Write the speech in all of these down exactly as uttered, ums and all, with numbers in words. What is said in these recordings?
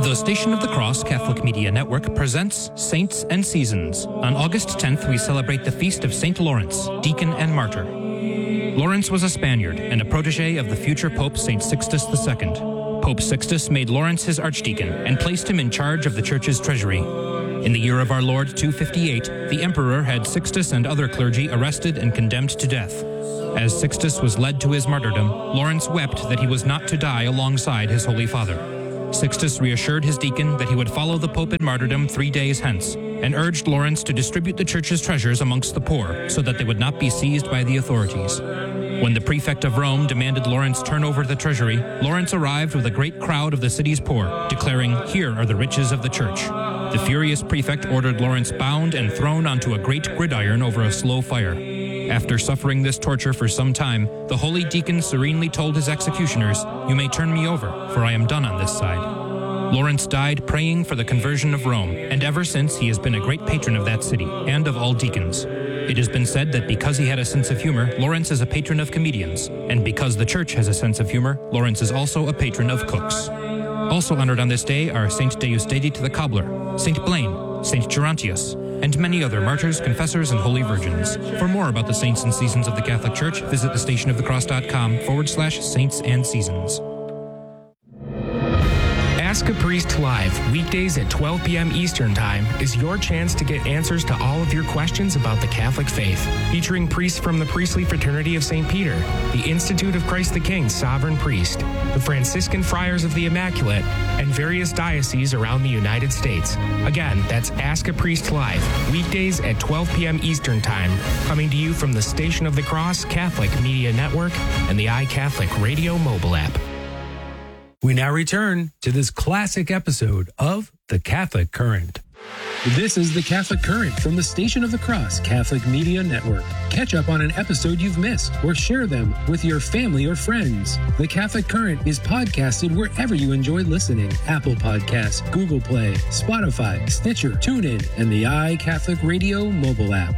The Station of the Cross Catholic Media Network presents Saints and Seasons. On August tenth, we celebrate the feast of Saint Lawrence, deacon and martyr. Lawrence was a Spaniard and a protege of the future Pope Saint Sixtus the Second. Pope Sixtus made Lawrence his archdeacon and placed him in charge of the church's treasury. In the year of our Lord two fifty-eight, the emperor had Sixtus and other clergy arrested and condemned to death. As Sixtus was led to his martyrdom, Lawrence wept that he was not to die alongside his Holy Father. Sixtus reassured his deacon that he would follow the Pope in martyrdom three days hence, and urged Lawrence to distribute the church's treasures amongst the poor so that they would not be seized by the authorities. When the prefect of Rome demanded Lawrence turn over the treasury, Lawrence arrived with a great crowd of the city's poor, declaring, "Here are the riches of the church." The furious prefect ordered Lawrence bound and thrown onto a great gridiron over a slow fire. After suffering this torture for some time, the holy deacon serenely told his executioners, "You may turn me over, for I am done on this side." Lawrence died praying for the conversion of Rome, and ever since he has been a great patron of that city and of all deacons. It has been said that because he had a sense of humor, Lawrence is a patron of comedians, and because the church has a sense of humor, Lawrence is also a patron of cooks. Also honored on this day are Saint Deusdedit the Cobbler, Saint Blaine, Saint Gerontius, and many other martyrs, confessors, and holy virgins. For more about the saints and seasons of the Catholic Church, visit thestationofthecross.com forward slash saints and seasons. Ask a Priest Live, weekdays at twelve p.m. Eastern Time, is your chance to get answers to all of your questions about the Catholic faith. Featuring priests from the Priestly Fraternity of Saint Peter, the Institute of Christ the King Sovereign Priest, the Franciscan Friars of the Immaculate, and various dioceses around the United States. Again, that's Ask a Priest Live, weekdays at twelve p.m. Eastern Time, coming to you from the Station of the Cross Catholic Media Network and the iCatholic Radio mobile app. We now return to this classic episode of The Catholic Current. This is The Catholic Current from the Station of the Cross Catholic Media Network. Catch up on an episode you've missed or share them with your family or friends. The Catholic Current is podcasted wherever you enjoy listening. Apple Podcasts, Google Play, Spotify, Stitcher, TuneIn, and the iCatholic Radio mobile app.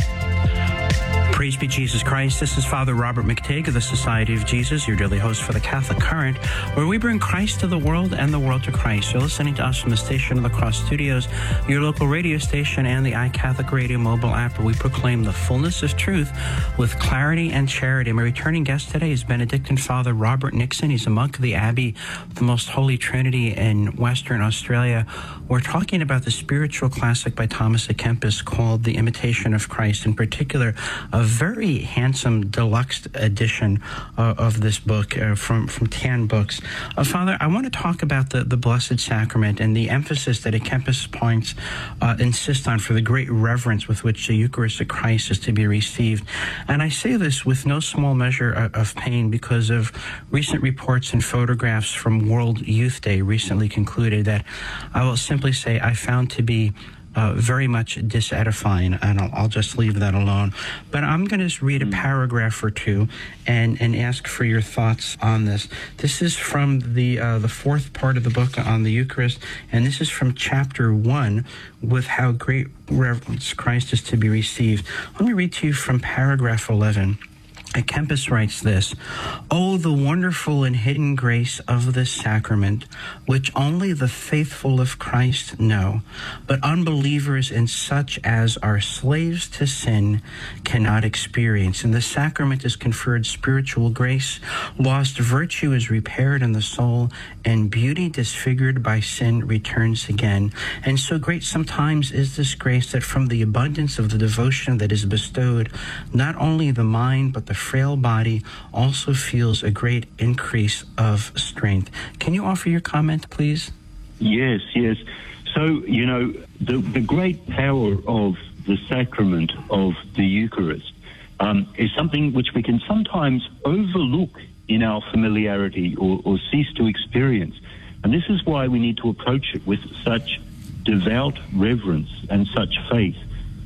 Praise be Jesus Christ. This is Father Robert McTigg of the Society of Jesus, your daily host for the Catholic Current, where we bring Christ to the world and the world to Christ. You're listening to us from the Station of the Cross Studios, your local radio station, and the iCatholic Radio mobile app, where we proclaim the fullness of truth with clarity and charity. My returning guest today is Benedictine Father Robert Nixon. He's a monk of the Abbey of the Most Holy Trinity in Western Australia. We're talking about the spiritual classic by Thomas à Kempis called The Imitation of Christ, in particular, a very handsome deluxe edition uh, of this book uh, from, from Tan Books. Uh, Father, I want to talk about the, the Blessed Sacrament and the emphasis that à Kempis points uh, insist on for the great reverence with which the Eucharist of Christ is to be received. And I say this with no small measure of, of pain because of recent reports and photographs from World Youth Day recently concluded that I will simply say I found to be Uh, very much disedifying, and I'll, I'll just leave that alone. But I'm going to just read a paragraph or two and, and ask for your thoughts on this. This is from the uh, the fourth part of the book on the Eucharist, and this is from chapter one, with how great reverence Christ is to be received. Let me read to you from paragraph eleven. À Kempis writes this: "Oh, the wonderful and hidden grace of this sacrament, which only the faithful of Christ know, but unbelievers and such as are slaves to sin cannot experience. In the sacrament is conferred spiritual grace, lost virtue is repaired in the soul, and beauty disfigured by sin returns again. And so great sometimes is this grace that from the abundance of the devotion that is bestowed, not only the mind but the frail body also feels a great increase of strength." Can you offer your comment, please? Yes, yes. So, you know, the, the great power of the sacrament of the Eucharist um, is something which we can sometimes overlook in our familiarity or, or cease to experience. And this is why we need to approach it with such devout reverence and such faith.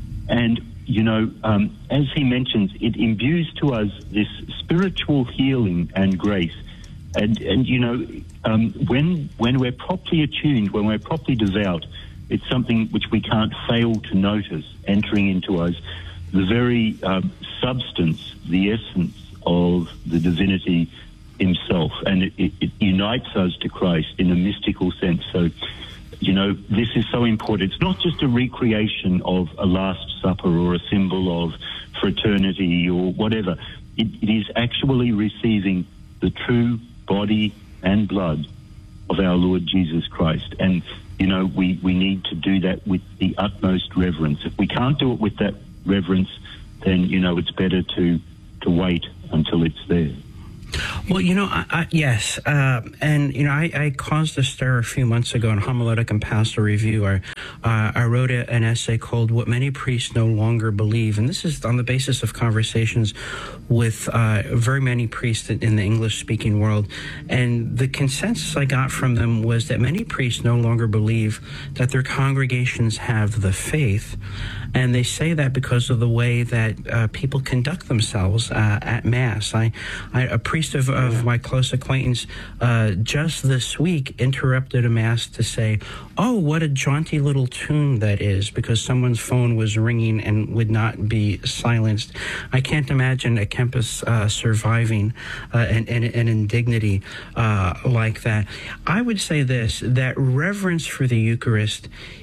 And You know, um, as he mentions, it imbues to us this spiritual healing and grace. And, and you know, um, when when we're properly attuned, when we're properly devout, it's something which we can't fail to notice entering into us, the very uh, substance, the essence of the divinity himself, and it, it, it unites us to Christ in a mystical sense. So, you know, this is so important. It's not just a recreation of a Last Supper or a symbol of fraternity or whatever. It, it is actually receiving the true body and blood of our Lord Jesus Christ. And, you know, we, we need to do that with the utmost reverence. If we can't do it with that reverence, then, you know, it's better to, to wait until it's there. Well, you know, I, I, yes, uh, and, you know, I, I caused a stir a few months ago in Homiletic and Pastoral Review. I, uh, I wrote a, an essay called What Many Priests No Longer Believe, and this is on the basis of conversations with uh, very many priests in the English-speaking world, and the consensus I got from them was that many priests no longer believe that their congregations have the faith, and they say that because of the way that uh, people conduct themselves uh, at Mass. I, I a priest of, of my close acquaintance uh, just this week interrupted a Mass to say, "Oh, what a jaunty little tune that is," because someone's phone was ringing and would not be silenced. I can't imagine a Kempis uh, surviving uh, an, an, an indignity uh, like that. I would say this, that reverence for the Eucharist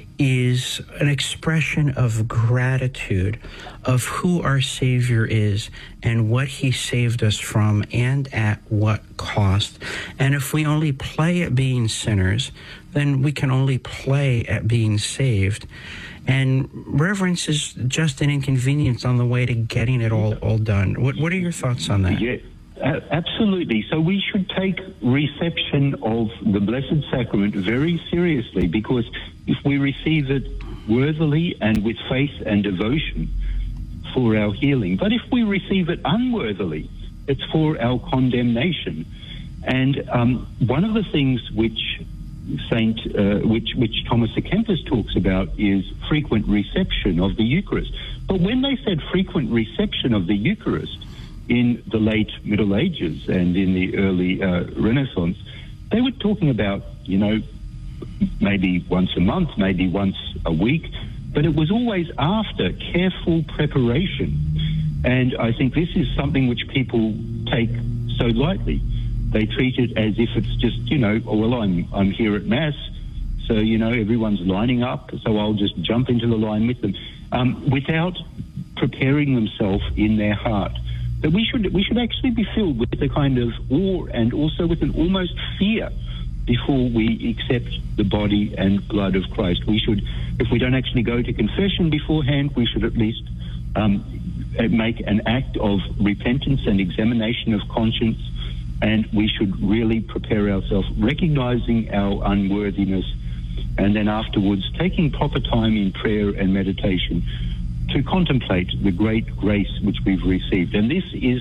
is an expression of gratitude of who our Savior is and what he saved us from and at what cost. And if we only play at being sinners, then we can only play at being saved. And reverence is just an inconvenience on the way to getting it all, all done. What, what are your thoughts on that? Yeah. Uh, absolutely. So we should take reception of the Blessed Sacrament very seriously, because if we receive it worthily and with faith and devotion for our healing, but if we receive it unworthily, it's for our condemnation. And um, one of the things which Saint, uh, which which Thomas à Kempis talks about is frequent reception of the Eucharist. But when they said frequent reception of the Eucharist in the late Middle Ages and in the early uh, Renaissance, they were talking about, you know, maybe once a month, maybe once a week, but it was always after careful preparation. And I think this is something which people take so lightly. They treat it as if it's just, you know, oh, well, I'm I'm here at Mass, so, you know, everyone's lining up, so I'll just jump into the line with them, um, without preparing themselves in their heart. But we should we should actually be filled with a kind of awe and also with an almost fear before we accept the body and blood of Christ. We should, if we don't actually go to confession beforehand, we should at least um, make an act of repentance and examination of conscience, and we should really prepare ourselves, recognizing our unworthiness, and then afterwards taking proper time in prayer and meditation to contemplate the great grace which we've received. And this is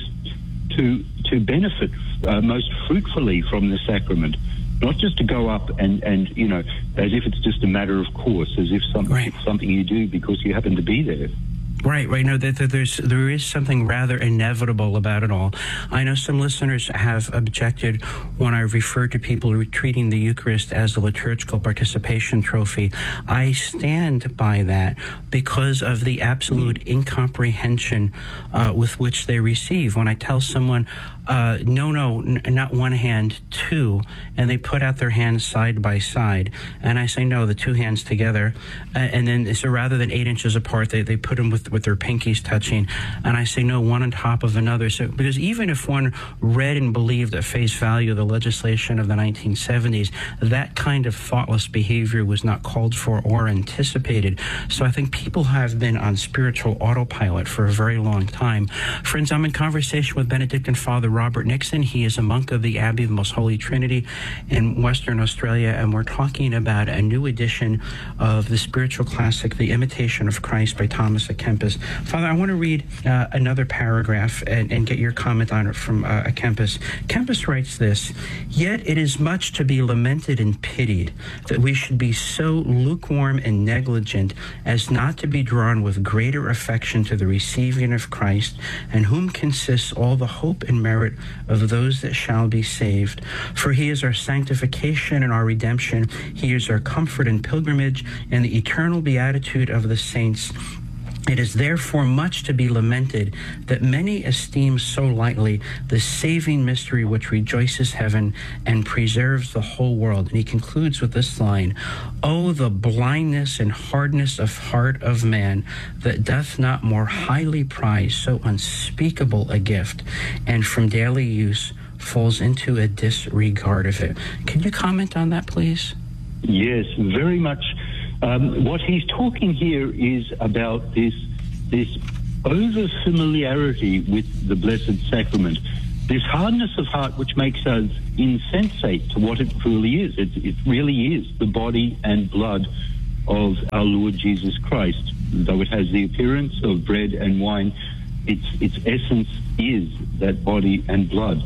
to to benefit uh, most fruitfully from the sacrament, not just to go up and, and, you know, as if it's just a matter of course, as if some, right. it's something you do because you happen to be there. Right, right. No, that there's there is something rather inevitable about it all. I know some listeners have objected when I refer to people treating the Eucharist as a liturgical participation trophy. I stand by that because of the absolute incomprehension uh, with which they receive. When I tell someone, uh, no, no, n- not one hand, two, and they put out their hands side by side, and I say, no, the two hands together, uh, and then so rather than eight inches apart, they, they put them with with their pinkies touching, and I say no, one on top of another. So because even if one read and believed at face value the legislation of the nineteen seventies, that kind of thoughtless behavior was not called for or anticipated. So I think people have been on spiritual autopilot for a very long time. Friends, I'm in conversation with Benedictine Father Robert Nixon. He is a monk of the Abbey of the Most Holy Trinity in Western Australia, and we're talking about a new edition of the spiritual classic, The Imitation of Christ by Thomas à Kempis. Father, I want to read uh, another paragraph and, and get your comment on it from uh, Kempis. Kempis writes this: "Yet it is much to be lamented and pitied that we should be so lukewarm and negligent as not to be drawn with greater affection to the receiving of Christ, in whom consists all the hope and merit of those that shall be saved. For he is our sanctification and our redemption. He is our comfort and pilgrimage and the eternal beatitude of the saints. It is therefore much to be lamented that many esteem so lightly the saving mystery which rejoices heaven and preserves the whole world. And he concludes with this line, "Oh, the blindness and hardness of heart of man, that doth not more highly prize so unspeakable a gift, and from daily use falls into a disregard of it." Can you comment on that, please? Yes, very much. Um, what he's talking here is about this this over familiarity with the Blessed Sacrament, this hardness of heart which makes us insensate to what it truly is. It, it really is the body and blood of our Lord Jesus Christ. Though it has the appearance of bread and wine, its its essence is that body and blood.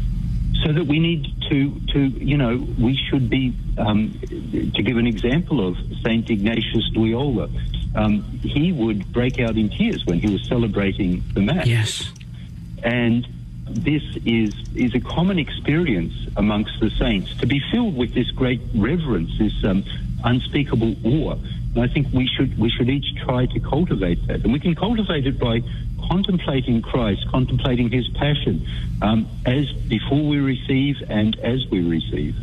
So that we need to, to you know, we should be, um, to give an example of Saint Ignatius Loyola, um, he would break out in tears when he was celebrating the Mass. Yes. And this is is a common experience amongst the saints, to be filled with this great reverence, this um, unspeakable awe. And I think we should we should each try to cultivate that. And we can cultivate it by contemplating Christ, contemplating his passion, um, as before we receive and as we receive.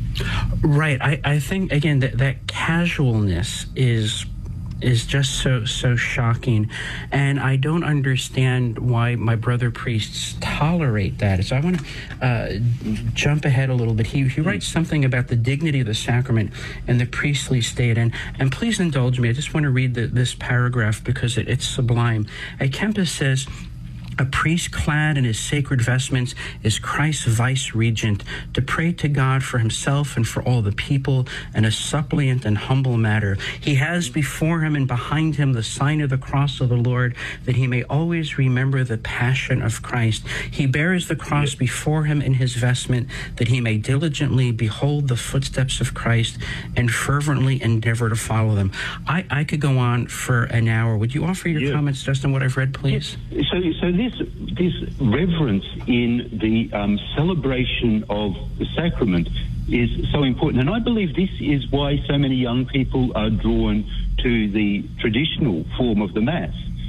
Right. I, I think, again, that, that casualness is is just so so shocking, and I don't understand why my brother priests tolerate that. So I want to uh, jump ahead a little bit. He he writes something about the dignity of the sacrament and the priestly state, and and please indulge me. I just want to read the, this paragraph because it, it's sublime. A Kempis says, "A priest clad in his sacred vestments is Christ's vice-regent, to pray to God for himself and for all the people in a suppliant and humble matter. He has before him and behind him the sign of the cross of the Lord, that he may always remember the passion of Christ. He bears the cross before him in his vestment, that he may diligently behold the footsteps of Christ and fervently endeavor to follow them." I, I could go on for an hour. Would you offer your yeah. comments just on what I've read, please? So, so this This, this reverence in the um, celebration of the sacrament is so important. And I believe this is why so many young people are drawn to the traditional form of the Mass.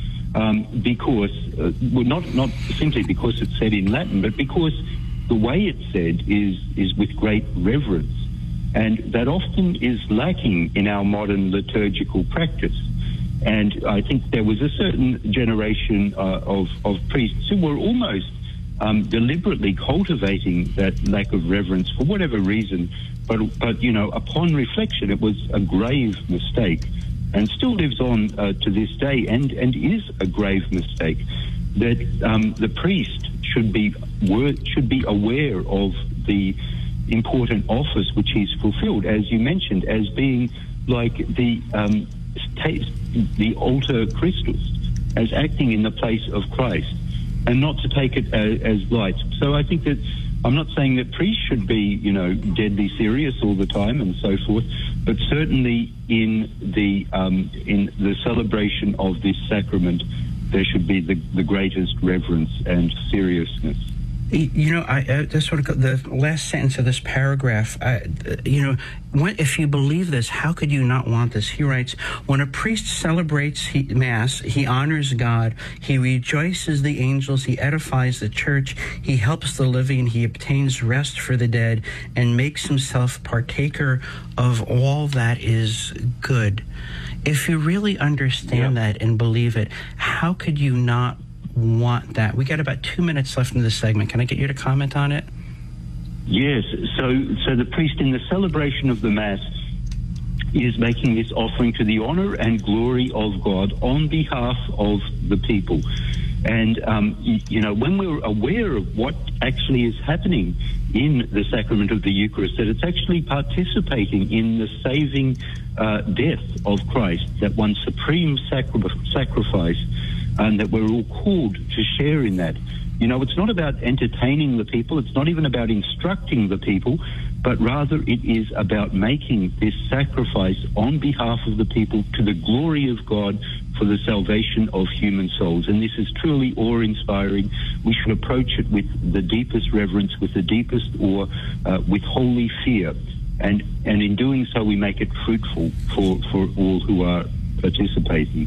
Um, because, uh, well, not, not simply because it's said in Latin, but because the way it's said is, is with great reverence. And that often is lacking in our modern liturgical practice. And I think there was a certain generation uh, of, of priests who were almost um, deliberately cultivating that lack of reverence for whatever reason. But, but, you know, upon reflection, it was a grave mistake, and still lives on uh, to this day, and, and is a grave mistake, that um, the priest should be, should be aware of the important office which he's fulfilled, as you mentioned, as being like the... Um, the alter Christus, as acting in the place of Christ, and not to take it as, as light. So I think that I'm not saying that priests should be, you know, deadly serious all the time and so forth, but certainly in the um, in the celebration of this sacrament, there should be the, the greatest reverence and seriousness. You know, I, uh, this sort of the last sentence of this paragraph. Uh, you know, when, if you believe this, how could you not want this? He writes, "When a priest celebrates he, Mass, he honors God, he rejoices the angels, he edifies the church, he helps the living, he obtains rest for the dead, and makes himself partaker of all that is good." If you really understand yeah. that and believe it, how could you not want that? We got about two minutes left in this segment. Can I get you to comment on it? Yes. So, so the priest in the celebration of the Mass is making this offering to the honor and glory of God on behalf of the people. And, um, you know, when we're aware of what actually is happening in the sacrament of the Eucharist, that it's actually participating in the saving uh, death of Christ, that one supreme sacri- sacrifice, and that we're all called to share in that. You know, it's not about entertaining the people, it's not even about instructing the people, but rather it is about making this sacrifice on behalf of the people to the glory of God for the salvation of human souls. And this is truly awe-inspiring. We should approach it with the deepest reverence, with the deepest awe, uh, with holy fear. And, and in doing so, we make it fruitful for, for all who are participating.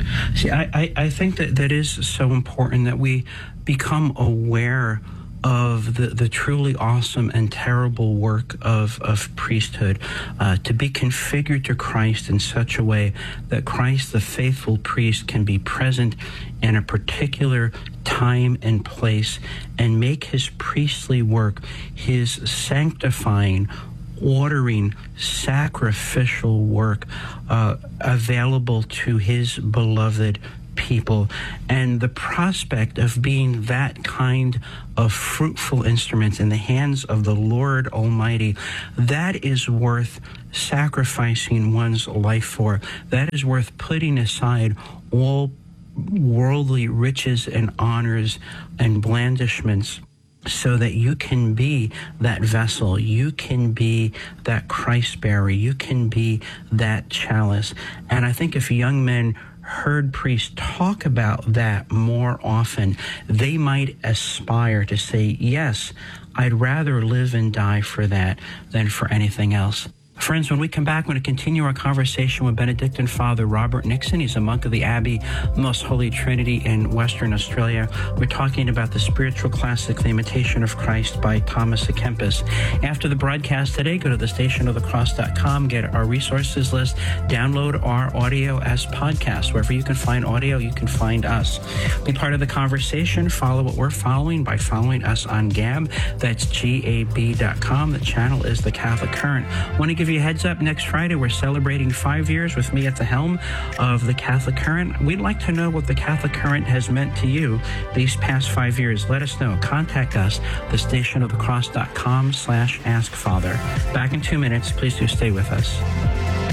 See, I, I, I think that that is so important that we become aware of the, the truly awesome and terrible work of, of priesthood, uh, to be configured to Christ in such a way that Christ, the faithful priest, can be present in a particular time and place and make his priestly work, his sanctifying, ordering, sacrificial work uh, available to his beloved people. And the prospect of being that kind of fruitful instrument in the hands of the Lord Almighty, that is worth sacrificing one's life for. That is worth putting aside all worldly riches and honors and blandishments, so that you can be that vessel, you can be that Christ bearer, you can be that chalice. And I think if young men heard priests talk about that more often, they might aspire to say, yes, I'd rather live and die for that than for anything else. Friends, when we come back, we're going to continue our conversation with Benedictine Father Robert Nixon. He's a monk of the Abbey, Most Holy Trinity in Western Australia. We're talking about the spiritual classic, The Imitation of Christ by Thomas à Kempis. After the broadcast today, go to the station of the cross dot com, get our resources list, download our audio as podcasts. Wherever you can find audio, you can find us. Be part of the conversation. Follow what we're following by following us on Gab. That's G A B dot com. The channel is The Catholic Current. I want to give you a heads up, next Friday we're celebrating five years with me at the helm of the Catholic Current. We'd like to know what the Catholic Current has meant to you these past five years. Let us know. Contact us, the station of the cross dot com slash ask father. Back in two minutes. Please do stay with us.